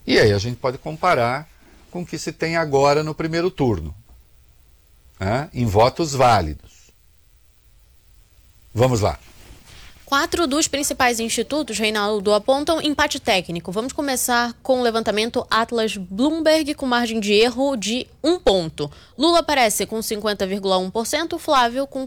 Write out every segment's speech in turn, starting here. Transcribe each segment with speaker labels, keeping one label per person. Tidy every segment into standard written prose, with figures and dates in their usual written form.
Speaker 1: E aí a gente pode comparar com o que se tem agora no primeiro turno, né, em votos válidos. Vamos lá.
Speaker 2: 4 dos principais institutos, Reinaldo, apontam empate técnico. Vamos começar com o levantamento Atlas Bloomberg, com margem de erro de 1 ponto. Lula aparece com 50,1%, Flávio com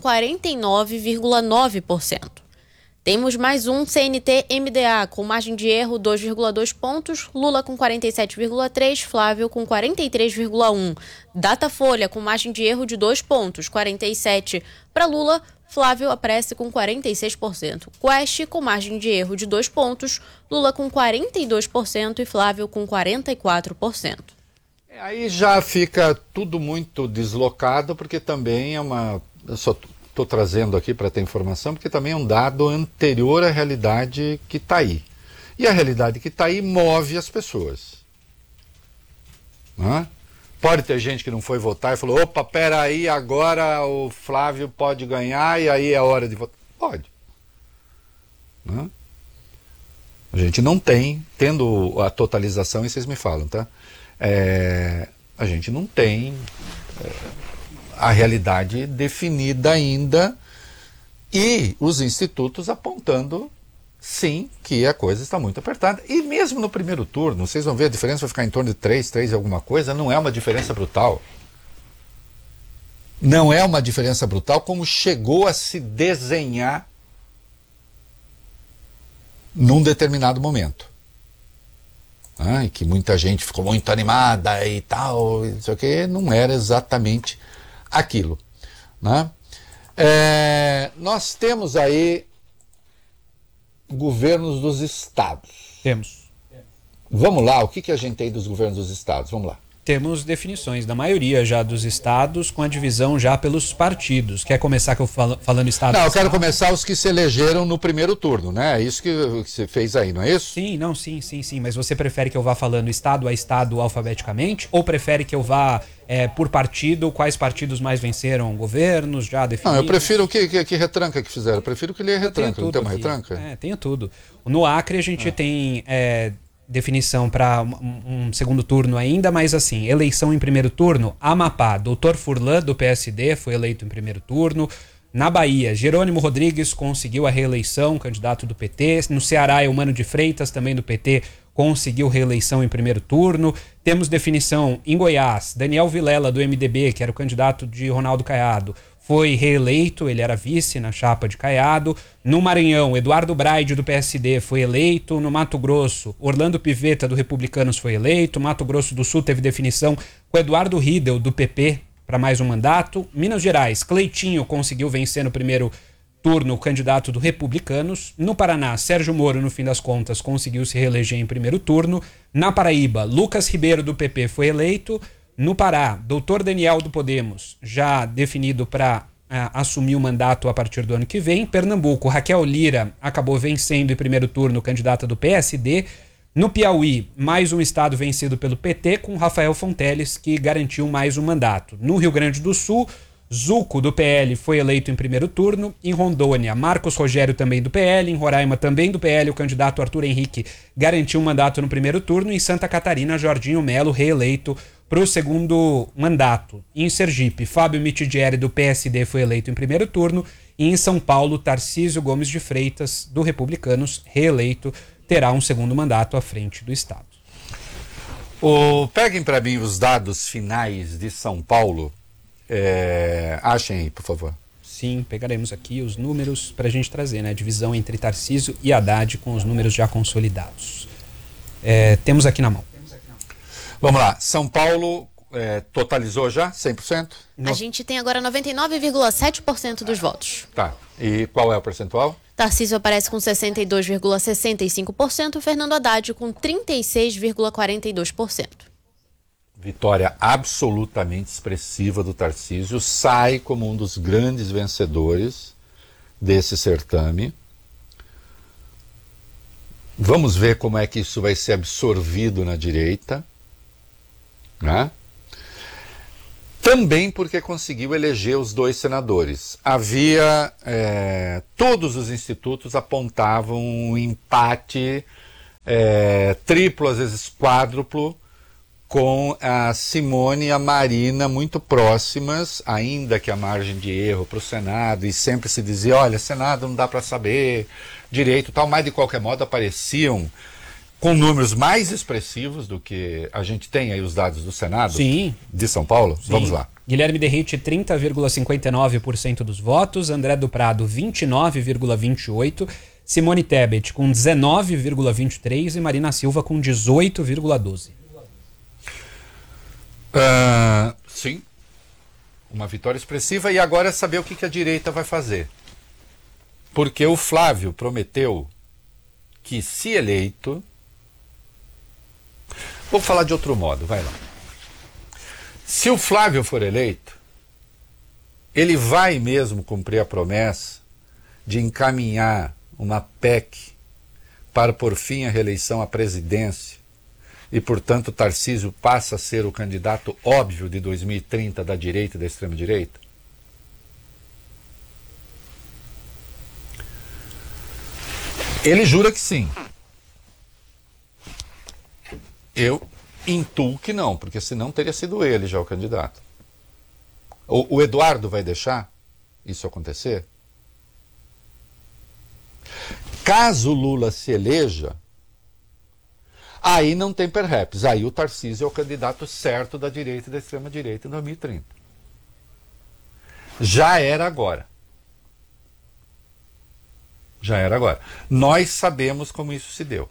Speaker 2: 49,9%. Temos mais um CNT-MDA, com margem de erro 2,2 pontos, Lula com 47,3%, Flávio com 43,1%. Datafolha, com margem de erro de 2 pontos, 47% para Lula, Flávio aparece com 46%. Quest, com margem de erro de 2 pontos, Lula com 42% e Flávio com 44%.
Speaker 1: Aí já fica tudo muito deslocado, porque também é uma... Eu só estou trazendo aqui para ter informação, porque também é um dado anterior à realidade que está aí. E a realidade que está aí move as pessoas. Né? Pode ter gente que não foi votar e falou, opa, peraí, agora o Flávio pode ganhar e aí é hora de votar. Pode. Né? A gente não tem, tendo a totalização, e vocês me falam, tá? A gente não tem a realidade definida ainda e os institutos apontando, sim, que a coisa está muito apertada. E mesmo no primeiro turno, vocês vão ver, a diferença vai ficar em torno de 3 e alguma coisa, não é uma diferença brutal. Não é uma diferença brutal como chegou a se desenhar num determinado momento. E que muita gente ficou muito animada e tal, não sei o que, não era exatamente aquilo. Né? Nós temos aí governos dos estados.
Speaker 3: Temos.
Speaker 1: Vamos lá, o que a gente tem dos governos dos estados? Vamos lá.
Speaker 3: Temos definições da maioria já dos estados, com a divisão já pelos partidos. Quer começar que eu falando estado?
Speaker 1: Não, eu quero começar os que se elegeram no primeiro turno, né? É isso que você fez aí, não é isso?
Speaker 3: Sim, não, sim. Mas você prefere que eu vá falando estado a estado alfabeticamente? Ou prefere que eu vá por partido, quais partidos mais venceram governos já definidos?
Speaker 1: Não, eu prefiro que retranca que fizeram. Eu prefiro que lê retranca. Não tem uma retranca?
Speaker 3: Tenho tudo. No Acre a gente tem... definição para um segundo turno ainda, mas assim, eleição em primeiro turno, Amapá, Dr. Furlan do PSD foi eleito em primeiro turno. Na Bahia, Jerônimo Rodrigues conseguiu a reeleição, candidato do PT. No Ceará, Eumano de Freitas, também do PT, conseguiu reeleição em primeiro turno. Temos definição em Goiás, Daniel Vilela do MDB, que era o candidato de Ronaldo Caiado, foi reeleito, ele era vice na chapa de Caiado. No Maranhão, Eduardo Braide, do PSD, foi eleito. No Mato Grosso, Orlando Pivetta, do Republicanos, foi eleito. Mato Grosso do Sul teve definição com Eduardo Riedel, do PP, para mais um mandato. Minas Gerais, Cleitinho conseguiu vencer no primeiro turno o candidato do Republicanos. No Paraná, Sérgio Moro, no fim das contas, conseguiu se reeleger em primeiro turno. Na Paraíba, Lucas Ribeiro, do PP, foi eleito. No Pará, Dr. Daniel do Podemos, já definido para assumir o mandato a partir do ano que vem. Pernambuco, Raquel Lira acabou vencendo em primeiro turno, candidata do PSD. No Piauí, mais um estado vencido pelo PT, com Rafael Fonteles, que garantiu mais um mandato. No Rio Grande do Sul, Zuco, do PL, foi eleito em primeiro turno. Em Rondônia, Marcos Rogério, também do PL. Em Roraima, também do PL, o candidato Arthur Henrique garantiu um mandato no primeiro turno. Em Santa Catarina, Jorginho Melo, reeleito para o segundo mandato. Em Sergipe, Fábio Mitidieri, do PSD, foi eleito em primeiro turno. E em São Paulo, Tarcísio Gomes de Freitas, do Republicanos, reeleito, terá um segundo mandato à frente do estado.
Speaker 1: Peguem para mim os dados finais de São Paulo. Achem aí, por favor.
Speaker 3: Sim, pegaremos aqui os números para a gente trazer, né? A divisão entre Tarcísio e Haddad com os números já consolidados. Temos aqui na mão.
Speaker 1: Vamos lá, São Paulo totalizou já 100%?
Speaker 2: A gente tem agora 99,7% dos votos.
Speaker 1: Tá, e qual é o percentual?
Speaker 2: Tarcísio aparece com 62,65%, Fernando Haddad com 36,42%.
Speaker 1: Vitória absolutamente expressiva do Tarcísio, sai como um dos grandes vencedores desse certame. Vamos ver como é que isso vai ser absorvido na direita. Né? Também porque conseguiu eleger os 2 senadores. Todos os institutos apontavam um empate triplo, às vezes quádruplo, com a Simone e a Marina muito próximas, ainda que a margem de erro para o Senado, e sempre se dizia, olha, Senado não dá para saber direito, tal, mas de qualquer modo apareciam com números mais expressivos do que a gente tem aí os dados do Senado.
Speaker 3: Sim.
Speaker 1: De São Paulo. Sim. Vamos lá.
Speaker 3: Guilherme Derrite, 30,59% dos votos, André do Prado, 29,28%, Simone Tebet com 19,23% e Marina Silva com 18,12%.
Speaker 1: Sim, uma vitória expressiva, e agora é saber o que a direita vai fazer. Porque o Flávio prometeu que, se eleito... Vou falar de outro modo, vai lá. Se o Flávio for eleito, ele vai mesmo cumprir a promessa de encaminhar uma PEC para pôr fim à reeleição à presidência e, portanto, Tarcísio passa a ser o candidato óbvio de 2030 da direita e da extrema-direita? Ele jura que sim. Eu intuo que não, porque senão teria sido ele já o candidato. O Eduardo vai deixar isso acontecer? Caso Lula se eleja, aí não tem perhaps, aí o Tarcísio é o candidato certo da direita e da extrema-direita em 2030. Já era agora. Já era agora. Nós sabemos como isso se deu.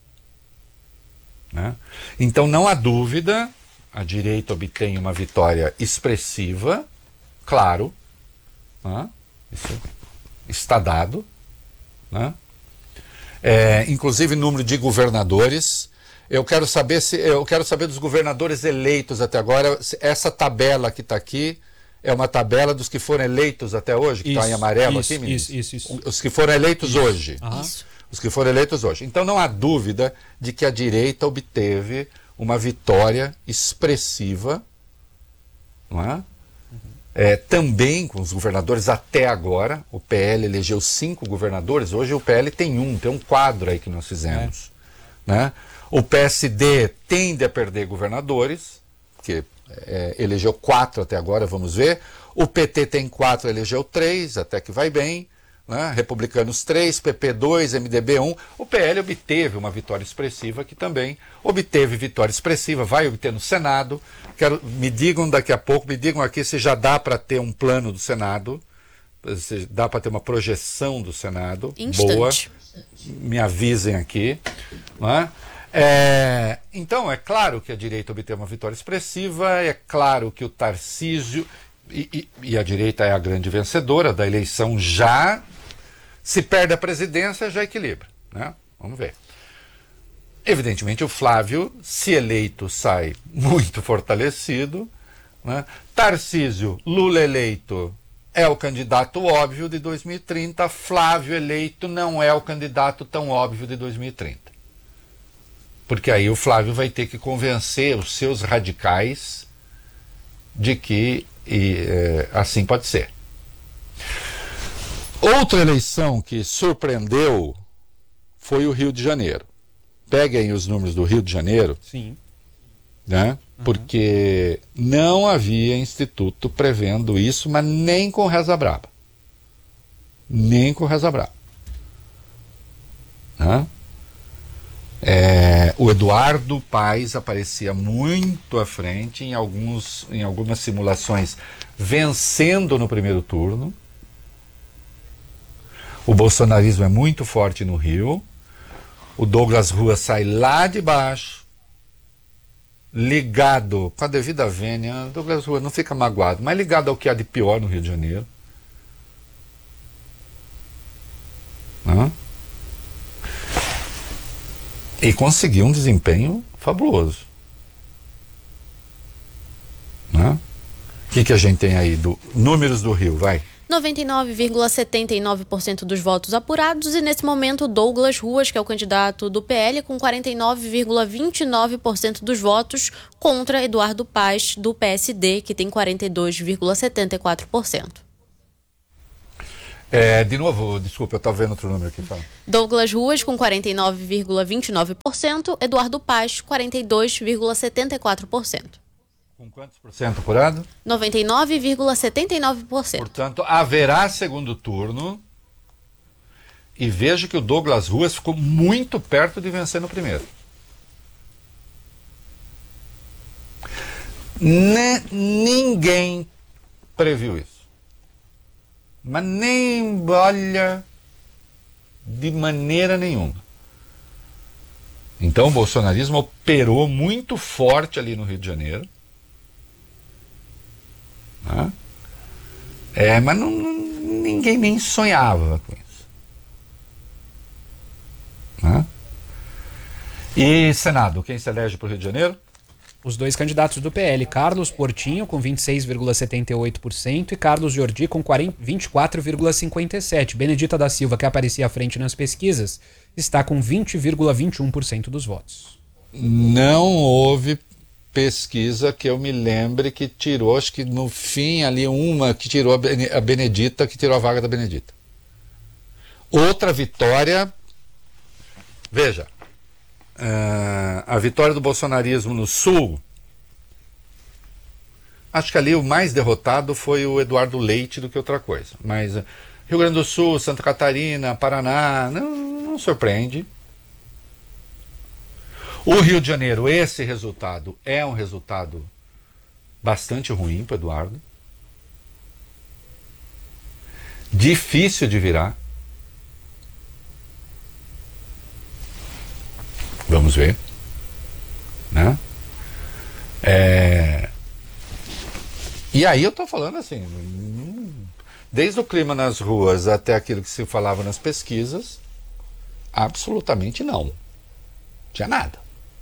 Speaker 1: Né? Então não há dúvida, a direita obtém uma vitória expressiva, claro, né? Isso está dado, né? Inclusive número de governadores. Eu quero saber dos governadores eleitos até agora. Essa tabela que está aqui é uma tabela dos que foram eleitos até hoje, que está em amarelo aqui, meninos? Isso. Os que foram eleitos hoje.
Speaker 2: Isso.
Speaker 1: Os que foram eleitos hoje. Então não há dúvida de que a direita obteve uma vitória expressiva, não é? Também com os governadores até agora. O PL elegeu 5 governadores, hoje o PL tem um quadro aí que nós fizemos. Né? O PSD tende a perder governadores, porque elegeu 4 até agora, vamos ver. O PT tem 4, elegeu 3, até que vai bem. Né? Republicanos 3, PP 2, MDB 1. O PL obteve uma vitória expressiva, que também obteve vitória expressiva, vai obter no Senado. Me digam daqui a pouco, me digam aqui se já dá para ter um plano do Senado, se dá para ter uma projeção do Senado.
Speaker 2: Instante.
Speaker 1: Boa. Me avisem aqui. Né? Então, é claro que a direita obteve uma vitória expressiva, é claro que o Tarcísio, e a direita é a grande vencedora da eleição já. Se perde a presidência, já equilibra. Né? Vamos ver. Evidentemente, o Flávio, se eleito, sai muito fortalecido. Né? Tarcísio, Lula eleito, é o candidato óbvio de 2030. Flávio eleito não é o candidato tão óbvio de 2030. Porque aí o Flávio vai ter que convencer os seus radicais de que assim pode ser. Outra eleição que surpreendeu foi o Rio de Janeiro. Peguem os números do Rio de Janeiro.
Speaker 3: Sim.
Speaker 1: Né? Porque não havia instituto prevendo isso, mas nem com Reza Braba. Nem com Reza Braba. Né? O Eduardo Paes aparecia muito à frente em algumas simulações, vencendo no primeiro turno. O bolsonarismo é muito forte no Rio. O Douglas Rua sai lá de baixo, ligado, com a devida vênia, Douglas Rua não fica magoado, mas ligado ao que há de pior no Rio de Janeiro. E conseguiu um desempenho fabuloso. O que a gente tem aí? Números do Rio, vai.
Speaker 2: 99,79% dos votos apurados, e nesse momento Douglas Ruas, que é o candidato do PL, com 49,29% dos votos, contra Eduardo Paes, do PSD, que tem 42,74%.
Speaker 1: De novo, desculpa, eu estava vendo outro número aqui. Fala.
Speaker 2: Douglas Ruas com 49,29%, Eduardo Paes 42,74%.
Speaker 1: Com quantos por cento apurado?
Speaker 2: 99,79%.
Speaker 1: Portanto, haverá segundo turno. E veja que o Douglas Ruas ficou muito perto de vencer no primeiro. Ninguém previu isso. Mas nem, olha, de maneira nenhuma. Então o bolsonarismo operou muito forte ali no Rio de Janeiro. Né? Mas ninguém nem sonhava com isso. Né? E Senado, quem se elege para o Rio de Janeiro?
Speaker 3: Os dois candidatos do PL, Carlos Portinho com 26,78% e Carlos Jordi com 24,57%. Benedita da Silva, que aparecia à frente nas pesquisas, está com 20,21% dos votos.
Speaker 1: Não houve pesquisa que eu me lembre que tirou, acho que no fim ali uma que tirou a Benedita, que tirou a vaga da Benedita. Outra vitória, veja, a vitória do bolsonarismo no Sul, acho que ali o mais derrotado foi o Eduardo Leite do que outra coisa. Mas Rio Grande do Sul, Santa Catarina, Paraná, não surpreende. O Rio de Janeiro, esse resultado é um resultado bastante ruim para o Eduardo. Difícil de virar. Vamos ver. Né? E aí eu estou falando assim, desde o clima nas ruas até aquilo que se falava nas pesquisas, absolutamente não. Tinha nada.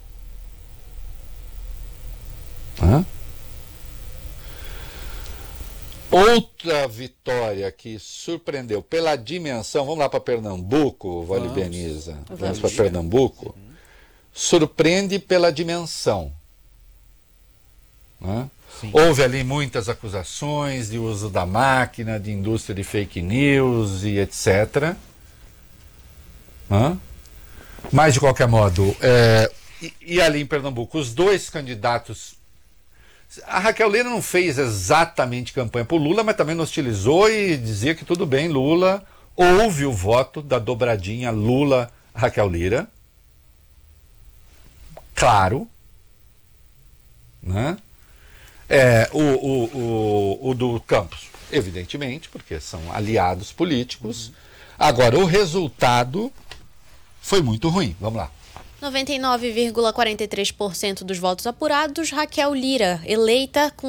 Speaker 1: Outra vitória que surpreendeu pela dimensão, vamos lá para Pernambuco, Vale Beniza, vamos para Pernambuco, surpreende pela dimensão. Houve ali muitas acusações de uso da máquina, de indústria de fake news e etc. Mas de qualquer modo, e ali em Pernambuco, os dois candidatos. A Raquel Lira não fez exatamente campanha por Lula, mas também não hostilizou e dizia que tudo bem, Lula. Houve o voto da dobradinha Lula-Raquel Lira. Claro. Né? O do Campos, evidentemente, porque são aliados políticos. Agora, o resultado foi muito ruim. Vamos lá.
Speaker 2: 99,43% dos votos apurados, Raquel Lira, eleita com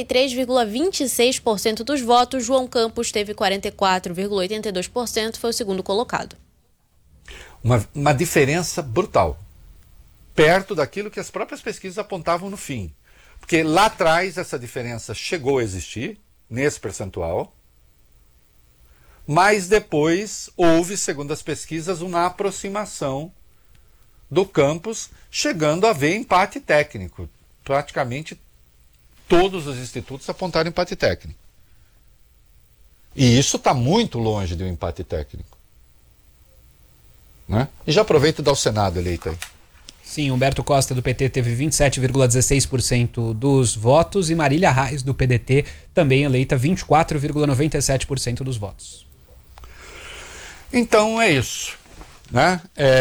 Speaker 2: 53,26% dos votos. João Campos teve 44,82%, foi o segundo colocado.
Speaker 1: Uma diferença brutal, perto daquilo que as próprias pesquisas apontavam no fim. Porque lá atrás essa diferença chegou a existir, nesse percentual, mas depois houve, segundo as pesquisas, uma aproximação do Campos, chegando a haver empate técnico. Praticamente todos os institutos apontaram empate técnico. E isso está muito longe de um empate técnico. Né? E já aproveito e dá o Senado eleito aí.
Speaker 3: Sim, Humberto Costa do PT teve 27,16% dos votos e Marília Reis do PDT, também eleita, 24,97% dos votos.
Speaker 1: Então é isso. Né?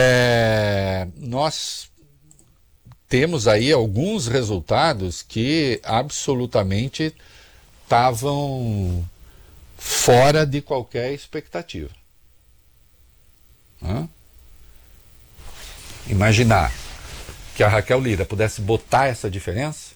Speaker 1: Nós temos aí alguns resultados que absolutamente estavam fora de qualquer expectativa. Imaginar que a Raquel Lira pudesse botar essa diferença,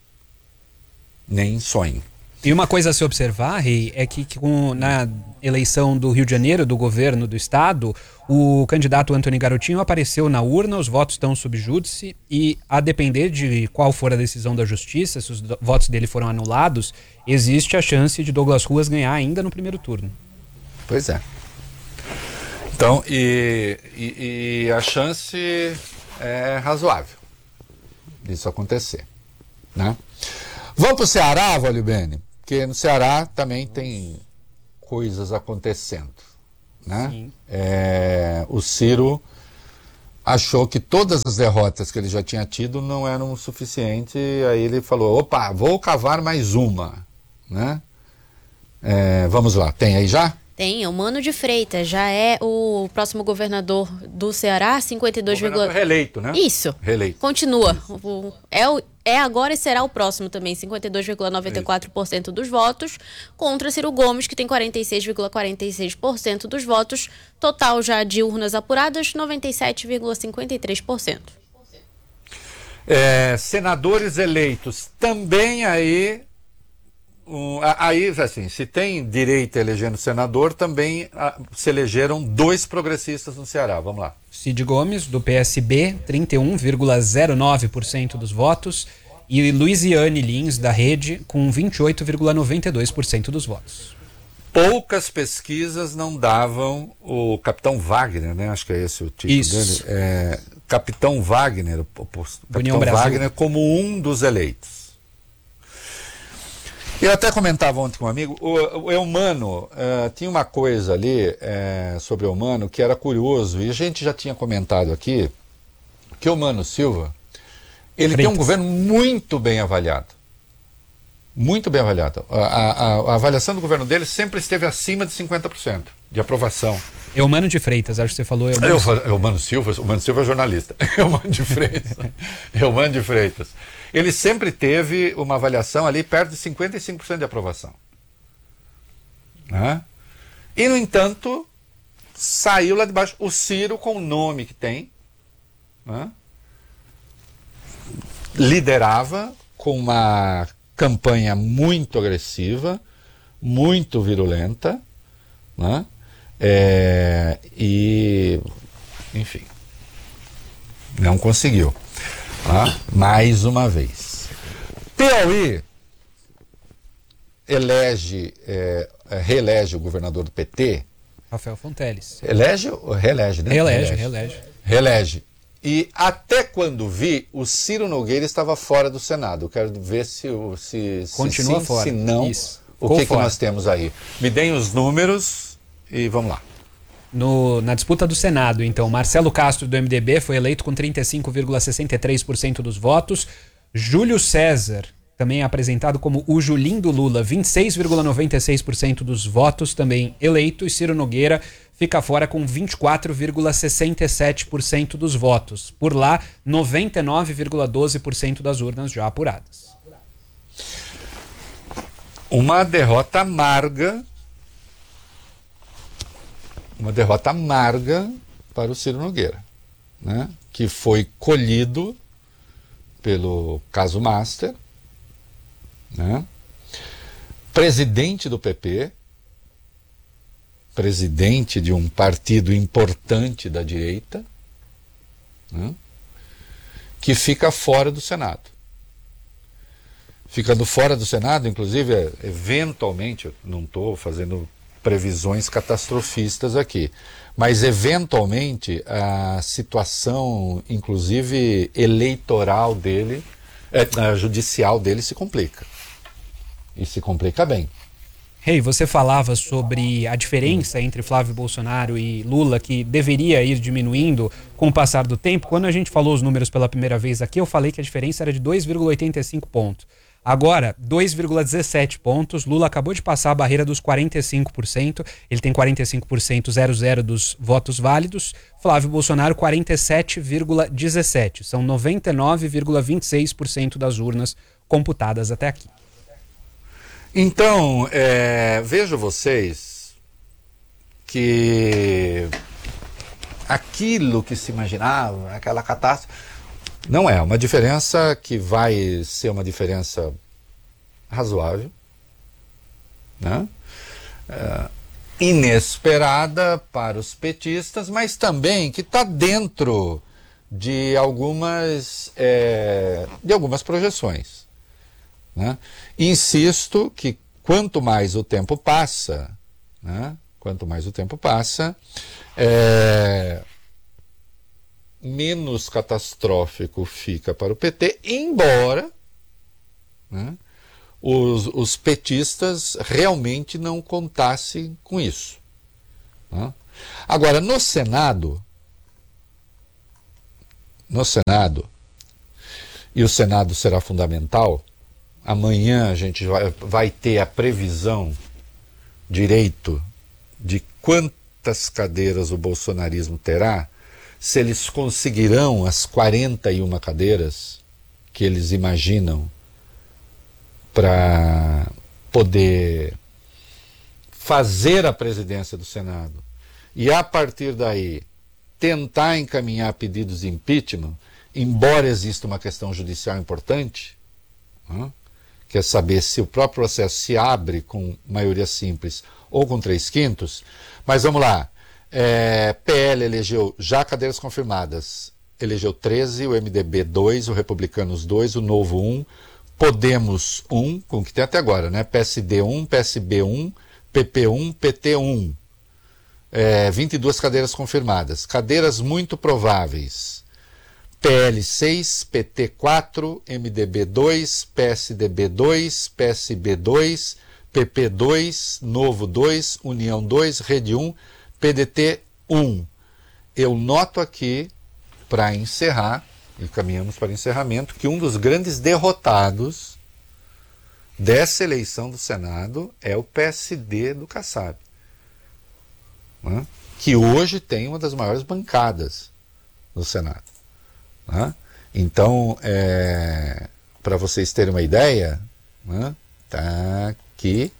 Speaker 1: nem sonho.
Speaker 3: E uma coisa a se observar, Rei, é que na eleição do Rio de Janeiro, do governo do estado, o candidato Antony Garotinho apareceu na urna, os votos estão sob júdice e, a depender de qual for a decisão da justiça, se os votos dele foram anulados, existe a chance de Douglas Ruas ganhar ainda no primeiro turno.
Speaker 1: Pois é. Então, e a chance é razoável disso acontecer. Né? Vamos para o Ceará, Valibene? Porque no Ceará também tem coisas acontecendo, né?
Speaker 3: Sim.
Speaker 1: O Ciro achou que todas as derrotas que ele já tinha tido não eram o suficiente, e aí ele falou, opa, vou cavar mais uma, né? Vamos lá, tem aí já?
Speaker 2: Tem, o Mano de Freitas, já é o próximo governador do Ceará, 52,
Speaker 1: Governador reeleito, né?
Speaker 2: Isso.
Speaker 1: Reeleito.
Speaker 2: Continua. É agora e será o próximo também, 52,94% dos votos, contra Ciro Gomes, que tem 46,46% dos votos. Total já de urnas apuradas, 97,53%.
Speaker 1: Senadores eleitos também aí. Aí, assim, se tem direita elegendo senador, também se elegeram 2 progressistas no Ceará. Vamos lá.
Speaker 3: Cid Gomes, do PSB, 31,09% dos votos. E Luiziane Lins, da Rede, com 28,92% dos votos.
Speaker 1: Poucas pesquisas não davam o Capitão Wagner, né? Acho que é esse o título
Speaker 3: Isso.
Speaker 1: dele. Capitão Wagner, Capitão Wagner como um dos eleitos. Eu até comentava ontem com um amigo, o Eumano, tinha uma coisa ali sobre o Eumano que era curioso, e a gente já tinha comentado aqui, que o Eumano Silva, ele tem um governo muito bem avaliado. Muito bem avaliado. A avaliação do governo dele sempre esteve acima de 50% de aprovação.
Speaker 3: Eumano de Freitas, acho que você falou.
Speaker 1: Eumano Silva é jornalista. Eumano de Freitas. Eumano de Freitas. Ele sempre teve uma avaliação ali perto de 55% de aprovação. Né? E, no entanto, saiu lá de baixo. O Ciro, com o nome que tem, né? Liderava com uma campanha muito agressiva, muito virulenta, né? E, enfim, não conseguiu. Mais uma vez. Piauí reelege o governador do PT.
Speaker 3: Rafael Fonteles.
Speaker 1: Elege ou reelege, né? Reelege. E até quando vi, o Ciro Nogueira estava fora do Senado. Eu quero ver se
Speaker 3: continua
Speaker 1: sim,
Speaker 3: fora.
Speaker 1: Se não,
Speaker 3: Isso.
Speaker 1: o que nós temos aí. Me deem os números e vamos lá.
Speaker 3: Na disputa do Senado, então, Marcelo Castro, do MDB, foi eleito com 35,63% dos votos. Júlio César, também apresentado como o Julim do Lula, 26,96% dos votos, também eleito. E Ciro Nogueira fica fora com 24,67% dos votos. Por lá, 99,12% das urnas já apuradas.
Speaker 1: Uma derrota amarga. Uma derrota amarga para o Ciro Nogueira, né? Que foi colhido pelo caso Master, né? Presidente do PP, presidente de um partido importante da direita, né? Que fica fora do Senado. Ficando fora do Senado, inclusive, eventualmente, eu não estou fazendo previsões catastrofistas aqui, mas eventualmente a situação, inclusive eleitoral dele, judicial dele se complica. E se complica bem.
Speaker 3: Você falava sobre a diferença entre Flávio Bolsonaro e Lula, que deveria ir diminuindo com o passar do tempo. Quando a gente falou os números pela primeira vez aqui, eu falei que a diferença era de 2,85 pontos. Agora, 2,17 pontos. Lula acabou de passar a barreira dos 45%. Ele tem 45,00 dos votos válidos. Flávio Bolsonaro, 47,17%. São 99,26% das urnas computadas até aqui.
Speaker 1: Então, vejo vocês que aquilo que se imaginava, aquela catástrofe, não é uma diferença que vai ser uma diferença razoável, né? Inesperada para os petistas, mas também que está dentro de algumas projeções, né? Insisto que quanto mais o tempo passa, né? Menos catastrófico fica para o PT, embora, né, os petistas realmente não contassem com isso. Né? Agora, no Senado, e o Senado será fundamental, amanhã a gente vai ter a previsão direito de quantas cadeiras o bolsonarismo terá, se eles conseguirão as 41 cadeiras que eles imaginam para poder fazer a presidência do Senado e, a partir daí, tentar encaminhar pedidos de impeachment, embora exista uma questão judicial importante, que é saber se o próprio processo se abre com maioria simples ou com 3/5, mas vamos lá, PL elegeu já cadeiras confirmadas, elegeu 13, o MDB 2, o Republicanos 2, o Novo 1, Podemos 1, com o que tem até agora, né? PSD 1, PSB 1, PP 1, PT 1. 22 cadeiras confirmadas. Cadeiras muito prováveis. PL 6, PT 4, MDB 2, PSDB 2, PSB 2, PP 2, Novo 2, União 2, Rede 1, PDT 1. Eu noto aqui, para encerrar, e caminhamos para encerramento, que um dos grandes derrotados dessa eleição do Senado é o PSD do Kassab, né? Que hoje tem uma das maiores bancadas no Senado, né? Então, para vocês terem uma ideia, né, tá aqui.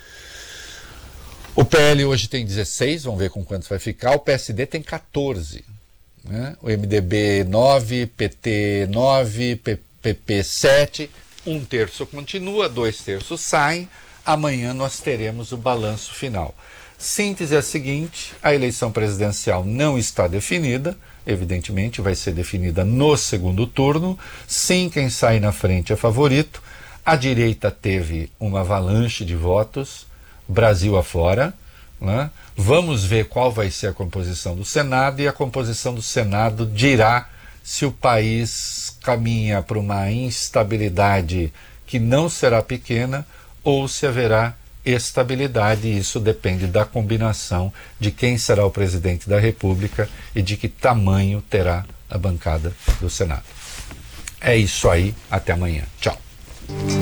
Speaker 1: O PL hoje tem 16, vamos ver com quantos vai ficar. O PSD tem 14. Né? O MDB 9, PT 9, PP 7, 1/3 continua, 2/3 saem. Amanhã nós teremos o balanço final. Síntese é a seguinte: a eleição presidencial não está definida, evidentemente vai ser definida no segundo turno. Sim, quem sai na frente é favorito. A direita teve uma avalanche de votos, Brasil afora, né? Vamos ver qual vai ser a composição do Senado, e a composição do Senado dirá se o país caminha para uma instabilidade que não será pequena ou se haverá estabilidade, e isso depende da combinação de quem será o presidente da República e de que tamanho terá a bancada do Senado. É isso aí, até amanhã. Tchau.